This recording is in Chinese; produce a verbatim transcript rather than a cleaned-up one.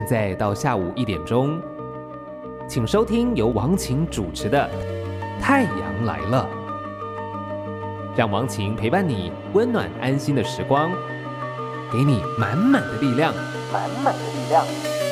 再到下午一点钟，请收听由王晴主持的《太阳来了》，让王晴陪伴你温暖安心的时光，给你满满的力量，满满的力量。